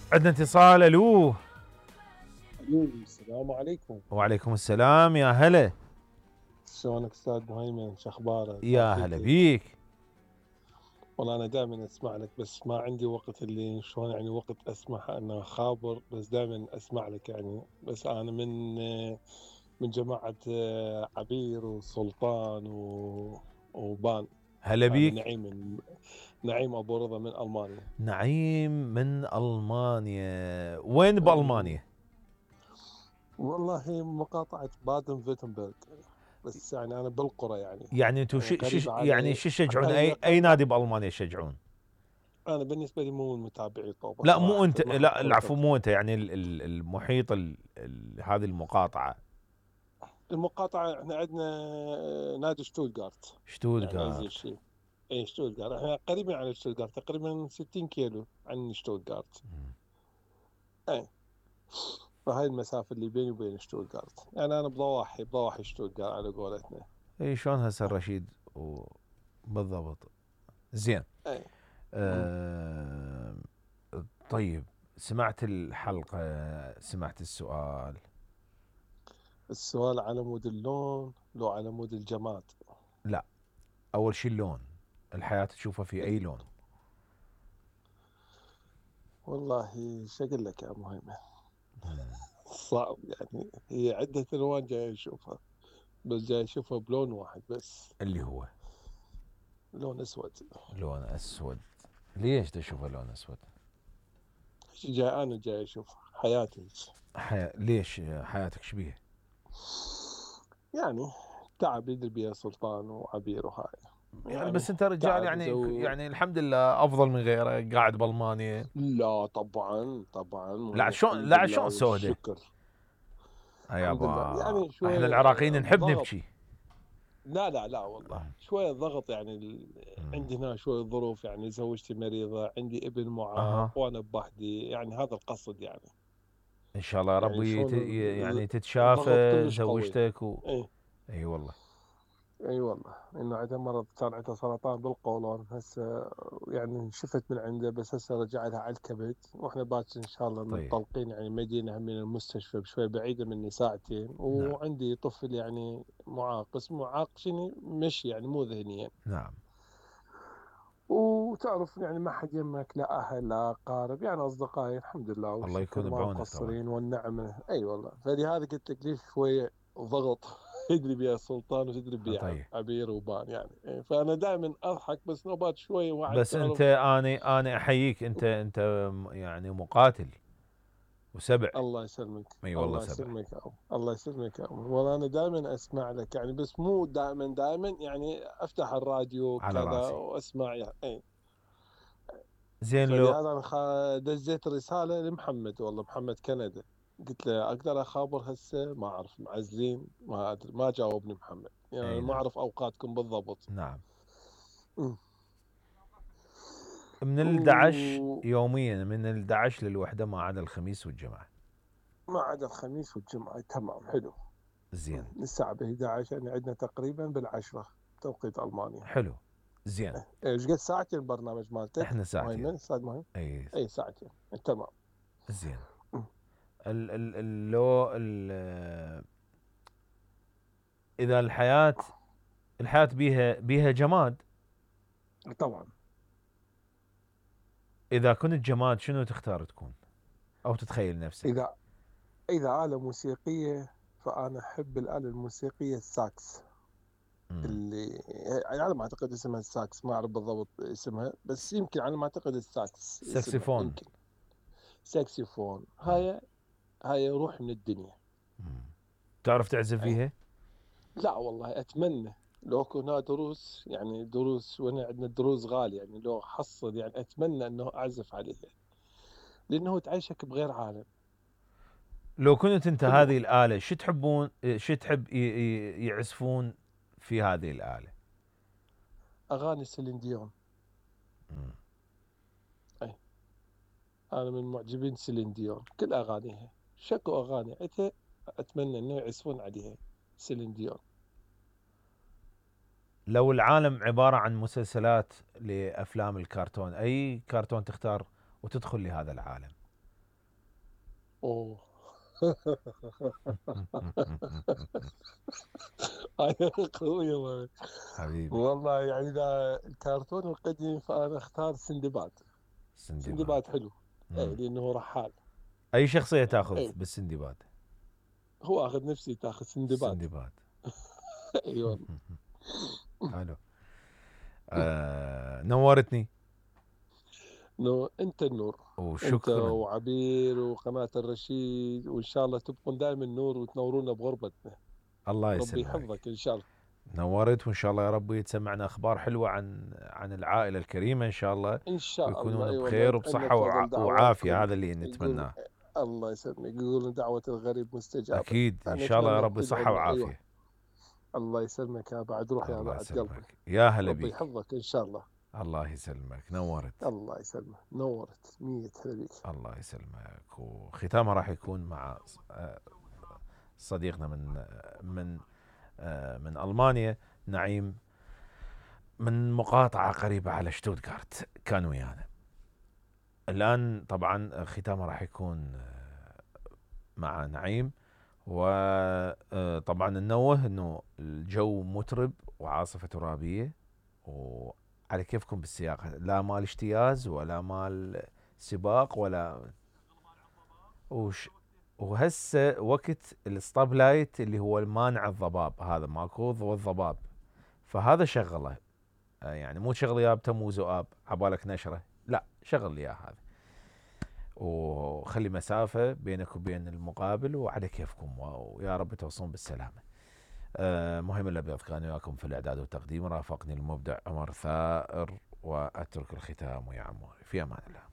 عندنا اتصال. الو. الو، السلام عليكم. وعليكم السلام، يا هلا. شلونك استاذ مهيمن؟ شو اخبارك؟ يا هلا عافيتك؟ بيك. والله انا دائما اسمع لك، بس ما عندي وقت، اللي شلون يعني وقت اسمح انا خابر، بس دائما اسمع لك يعني. بس انا من جماعة عبير وسلطان وبان. هلا انا بيك. نعيم ابو رضا من المانيا. نعيم من المانيا، وين أمم، بالمانيا؟ والله مقاطعة بادن فيتنبرغ، بس يعني انا بالقرى يعني. يعني انتم قريبة يعني علي. شو تشجعون؟ قريبة اي قريبة. نادي بالمانيا تشجعون؟ انا بالنسبه لي مو من متابعي طوبه لا مو صراحه، انت، ما احب لا كره العفو، القدم. مو انت، يعني المحيط هذه المقاطعة. المقاطعه احنا عندنا نادي شتوتغارت. يعني ازين شتوتغارت. شيء. اي شتوتغارت، احنا قريبين على شتوتغارت، تقريبا 60 كيلو عن شتوتغارت. اي. فهاي المسافه اللي بيني وبين شتوتغارت، يعني انا بضواحي شتوتغارت على قولتنا. اي شلون هسه الرشيد بالضبط. زين. اي. أمم. أه... طيب، سمعت الحلقة؟ سمعت السؤال؟ السؤال على مود اللون لو على مود الجماد؟ لا، اول شيء اللون. الحياة تشوفها في اي لون؟ والله شو اقول لك يا مهيمن؟ مم. صعب يعني، هي عدة الوان جاي اشوفها، بس جاي اشوفها بلون واحد بس. اللي هو لون اسود. لون اسود. ليش تشوفه لون اسود؟ جاي انا جاي اشوف حياتي. ليش حياتك شبيه؟ يعني تعب يدري بيها سلطان وعبير وهاي. يعني يعني بس انت رجال، تعب يعني وزو. يعني الحمد لله افضل من غيرك قاعد بالمانيا. لا طبعا طبعا، لا شلون، الحمد لا لله شلون سودة. والشكر. الحمد لله يابا يعني احنا شوية العراقيين نحب ضغط. نبكي. لا لا لا والله شوية ضغط يعني مم. عندي هنا شوية ظروف، يعني زوجتي مريضة، عندي ابن اها. معاق وانا بوحدي، يعني هذا القصد يعني. ان شاء الله يا يعني ربي شلون يعني الضغط تتشافى كلش قوي. زوجتك ايه. اي والله. اي والله، انه عنده مرض، كان عنده سرطان بالقولون هسه، يعني شفت من عنده، بس هسه رجع لها على الكبد، واحنا باكر ان شاء الله طيب. منطلقين يعني مدينه من المستشفى بشوي بعيده مني ساعتين، نعم. وعندي طفل يعني معاق، بس معاق شنو مشي يعني مو ذهنيا. نعم. وتعرف يعني ما حد يمك، لا اهل لا اقارب، يعني اصدقائي الحمد لله الله والشكر يكون ما بعونك طبعا. مقصرين والنعمه. اي والله، فلهذا قلت لك ليش شويه ضغط. يدري بيها سلطان وتدري بيها طيب. عبير وبان يعني. إيه، فانا دائما اضحك، بس نوبات شويه واحد بس انت، تعرف. انا احييك، انت يعني مقاتل وسبع. الله يسلمك. اي والله الله سبع. يسلمك يا أبو. الله يسلمك يا أبو. والله أنا دائما أسمع لك يعني، بس مو دائما يعني أفتح الراديو على كذا راسي. وأسمع يعني. إيه. زين لو. فلهذا أنا دزيت رسالة لمحمد، والله محمد كندا، قلت له أقدر أخابر هسه؟ ما أعرف معزلين، ما أدري، ما جاوبني محمد، يعني اي أنا ما نعم. أعرف أوقاتكم بالضبط. نعم. أمم. من ال11 وما يوميا، من ال11 للوحدة، ما عدا الخميس والجمعة. عدا الخميس والجمعة، تمام حلو. زين. من الساعة 11 يعني عندنا تقريبا بالعشرة توقيت ألمانيا. حلو. زين. ايش قد ساعتين البرنامج مالتك احنا ساعتين. مهيمن، استاذ مهيمن؟ اي. اي ساعتين. تمام. زين. أمم. لو اذا الحياة بيها جماد. طبعا. اذا كنت جماد شنو تختار تكون، او تتخيل نفسك؟ اذا اذا آلة موسيقية، فانا احب الآلة الموسيقية الساكس. امم. اللي يعني على ما اعتقد اسمها الساكس، ما اعرف بالضبط اسمها، بس يمكن على ما اعتقد الساكس اسمها ساكسفون. يمكن. ساكسيفون، مم. هاي روح من الدنيا. مم. تعرف تعزف أي. فيها؟ لا والله اتمنى لو كنا دروس، يعني دروس، وانا عندنا الدروس غالية، يعني لو حصل يعني اتمنى انه اعزف عليها، لانه تعيشك بغير عالم. لو كنت انت هذه حلوه. الآلة، شو تحبون، شو تحب يعزفون في هذه الآلة؟ اغاني سيلين ديون. مم. اي. انا من معجبين سيلين ديون، كل اغانيها شكو اغاني عتها، اتمنى انه يعزفون عليها. سيلين ديون. لو العالم عبارة عن مسلسلات لأفلام الكرتون، أي كرتون تختار وتدخل لهذا العالم؟ اوه. هاي قوية والله. حبيبي. والله يعني اذا الكرتون القديم فانا اختار سندباد. سندباد. سندباد حلو. اي مم. لانه رحال. اي شخصية تاخذ اي بالسندباد؟ هو اخذ نفسي تاخذ سندباد. سندباد. اي والله. حلو. نورتني. انت النور. انت وشكرا. وعبير وقناة الرشيد، وان شاء الله تبقون دائما نور وتنورونا بغربتنا. الله ربي يسلمك. يحفظك ان شاء الله. نورت، وان شاء الله يا رب يتسمعنا اخبار حلوه عن العائله الكريمه ان شاء الله، ان شاء الله. ويكونون اي والله بخير عندنا وبصحه بفضل وعافيه. دعواتكم. هذا اللي يقول نتمناه. الله يسلمك، يقولون دعوة الغريب مستجابة. اكيد ان شاء الله يا فنتمنى رب تدعوا صحه لنا. ايوه. وعافيه. الله يسلمك يا بعد روح، يا الله بعد قلبك. يسلمك، يا هلا ربي بيك. يحفظك ان شاء الله. الله يسلمك. نورت. الله يسلمك. نورت 100 هلا بيك. الله يسلمك. وختامها راح يكون مع صديقنا من من المانيا، نعيم، من مقاطعه قريبه على شتوتغارت، كان ويانا. الآن طبعا ختامه راح يكون مع نعيم. وطبعا ننوه انه الجو مترب وعاصفة ترابية، وعلى كيفكم بالسياقة، لا مال اجتياز ولا مال سباق ولا وهسه وقت الستوب لايت اللي هو المانع الضباب، هذا ماكو ضوء الضباب، فهذا شغله. يعني مو شغل يا بتم ذؤاب عبالك نشره، لا شغل لي هذا، وخلي مسافة بينك وبين المقابل، وعلى كيفكم، ويا رب توصلون بالسلامة. مهم الأبيض كان وياكم في الإعداد والتقديم، رافقني المبدع عمر ثائر، وأترك الختام ويا عموري في أمان الله.